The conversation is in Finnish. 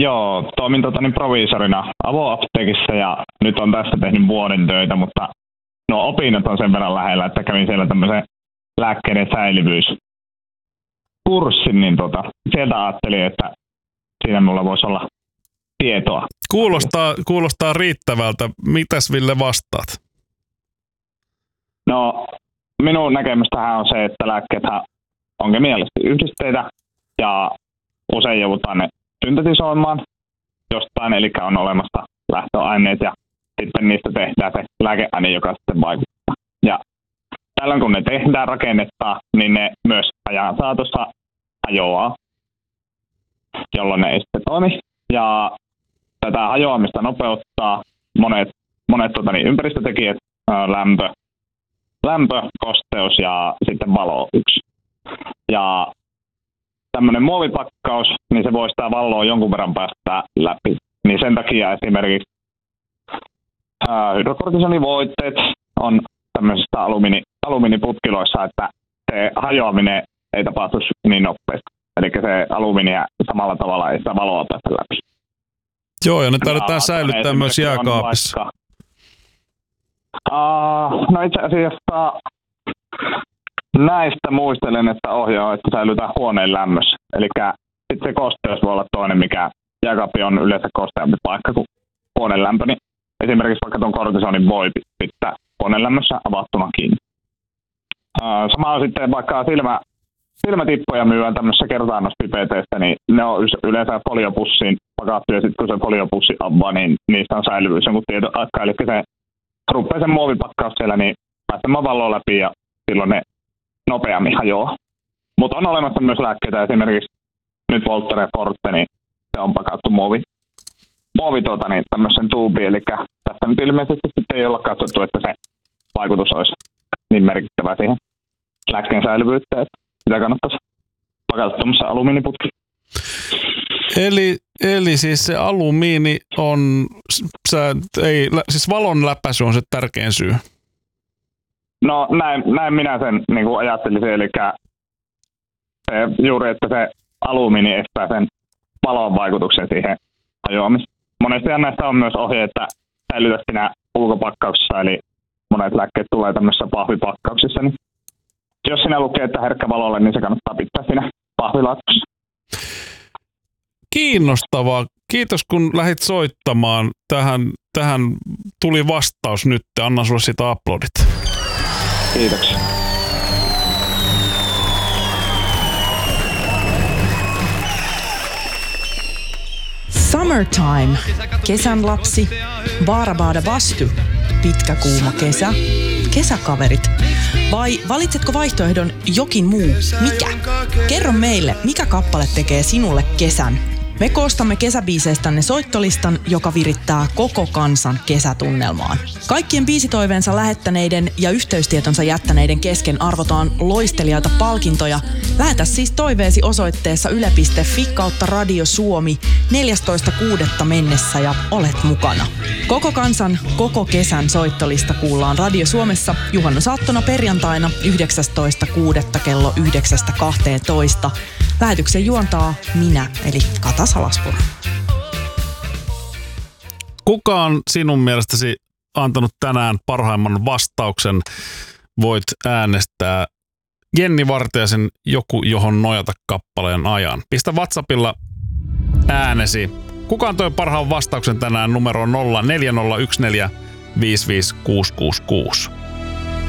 Joo, toimin proviisorina avoapteekissa ja nyt on tässä tehnyt vuoden töitä, mutta nuo opinnot on sen verran lähellä, että kävin siellä tämmöisen lääkkeiden säilyvyyskurssin, niin sieltä ajattelin, että siinä mulla voisi olla tietoa. Kuulostaa riittävältä. Mitäs Ville vastaat? No, minun näkemystähän on se, että lääkkeethän on kemiallisesti yhdisteitä ja usein joudutaan ne syntetisoimaan jostain, eli on olemassa lähtöaineet ja sitten niistä tehdään se lääkeaine, joka sitten vaikuttaa. Ja tällöin kun ne tehdään rakennetta, niin ne myös ajan saatossa hajoaa, jolloin ne ei sitten toimi. Ja tätä hajoamista nopeuttaa monet ympäristötekijät, lämpö, kosteus ja sitten valo yksi. Ja tämmöinen muovipakkaus, niin se voi sitä valoa jonkun verran päästä läpi. Niin sen takia esimerkiksi hydrokortisonivoiteet on tämmöisissä alumiiniputkiloissa, että se hajoaminen ei tapahtu niin nopeasti. Eli se alumiini samalla tavalla ei sitä valoa päästä läpi. Joo, ja ne tarvitaan säilyttää myös jääkaapissa. No itse asiassa näistä muistelen, että ohjaa, että säilytään huoneen lämmössä. Eli sitten se kosteus voi olla toinen, mikä jääkaappi on yleensä kosteampi paikka kuin huoneen lämpö. Niin esimerkiksi vaikka tuon kortisonin voi pitää huoneen lämmössä avattuna kiinni. Sama on sitten vaikka silmätippoja myyään tämmöisessä kertaannospipeteissä, niin ne on yleensä foliopussiin pakattu, ja sitten kun se foliopussi avaa, niin niistä on säilyvyys jonkun tietyn aikaa. Eli se rupeaa sen muovipakkaus siellä, niin pääsemään valoa läpi, ja silloin ne nopeammin hajoaa. Mutta on olemassa myös lääkkeitä, esimerkiksi nyt Voltaren Forte, niin se on pakattu muovi tämmöisen tuubiin, eli tässä nyt ilmeisesti sitten ei olla katsottu, että se vaikutus olisi niin merkittävä siihen lääkkeen säilyvyyttä, että sitä kannattaisi pakata tuommoisen alumiiniputki. Eli siis se alumiini on, siis valon läpäisy on se tärkein syy. No näin minä sen niin kuin ajattelisin, eli juuri, että se alumiini estää sen valon vaikutuksen siihen hajoamiseen. Monesti näistä on myös ohje, että säilytä siinä ulkopakkauksessa, eli monet lääkkeet tulee tämmöisissä pahvipakkauksissa, niin jos sinä lukee, että herkkä valolle, niin se kannattaa pitää siinä pahvilaatikossa. Kiinnostavaa. Kiitos, kun lähdit soittamaan. Tähän tuli vastaus nyt. Annan sulle siitä aplodit. Kiitoksia. Summertime. Kesän lapsi. Vaarabaada vastu. Pitkä kuuma kesä. Kesäkaverit. Vai valitsetko vaihtoehdon jokin muu? Mikä? Kerro meille, mikä kappale tekee sinulle kesän. Me koostamme kesäbiiseistänne soittolistan, joka virittää koko kansan kesätunnelmaan. Kaikkien biisitoiveensa lähettäneiden ja yhteystietonsa jättäneiden kesken arvotaan loistelijaita palkintoja. Lähetä siis toiveesi osoitteessa yle.fi/Radio Suomi 14.6. mennessä ja olet mukana. Koko kansan, koko kesän soittolista kuullaan Radio Suomessa juhannusaattona perjantaina 19.6. kello 9.12. Lähetyksen juontaa minä, eli Kata Salaspuro. Kuka on sinun mielestäsi antanut tänään parhaimman vastauksen? Voit äänestää Jenni Vartiaisen Joku, johon nojata kappaleen ajan. Pistä WhatsAppilla äänesi. Kuka antoi parhaan vastauksen tänään numero 0401455666?